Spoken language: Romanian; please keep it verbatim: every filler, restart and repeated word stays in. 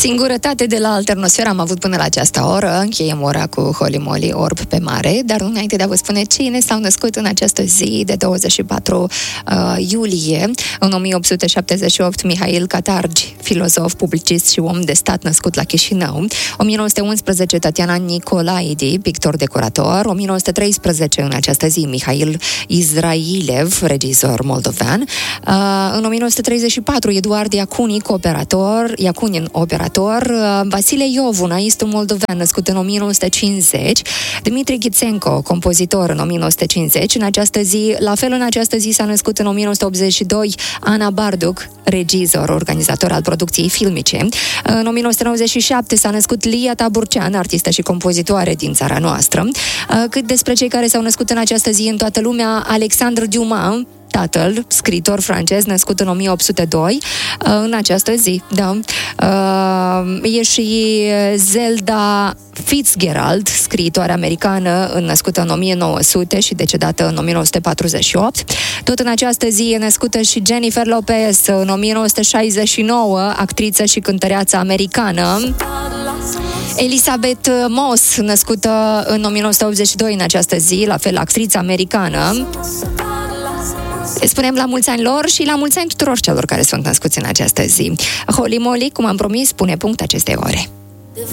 Singurătate de la Alternosfera am avut până la această oră. Încheiem ora cu Holy Moly, orb pe mare, dar nu înainte de a vă spune cine s-au născut în această zi de douăzeci și patru uh, iulie. În o mie opt sute șaptezeci și opt, Mihail Katargi, filozof, publicist și om de stat născut la Chișinău. o mie nouă sute unsprezece, Tatiana Nicolaidi, pictor decorator. o mie nouă sute treisprezece, în această zi, Mihail Izrailev, regizor moldovean. Uh, în o mie nouă sute treizeci și patru, Eduard Iacunic, operator, Iacunin, operator. Uh, Vasile Iov, naistul moldovean, născut în o mie nouă sute cincizeci. Dmitri Ghițenko, compozitor, în o mie nouă sute cincizeci. În această zi, la fel în această zi s-a născut în o mie nouă sute optzeci și doi Ana Barduc, regizor, organizator al producției filmice. În o mie nouă sute nouăzeci și șapte s-a născut Lia Taburcean, artistă și compozitoare din țara noastră. Cât despre cei care s-au născut în această zi în toată lumea, Alexandre Dumas, tatăl, scriitor francez, născut în o mie opt sute doi, în această zi, da. E și Zelda Fitzgerald, scriitoare americană, născută în o mie nouă sute și decedată în o mie nouă sute patruzeci și opt. Tot în această zi e născută și Jennifer Lopez, în o mie nouă sute șaizeci și nouă, actriță și cântăreață americană. Elizabeth Moss, născută în o mie nouă sute optzeci și doi în această zi, la fel actriță americană. Spunem la mulți ani lor și la mulți ani tuturor celor care sunt născuți în această zi. Holy Moly, cum am promis, pune punct acestei ore.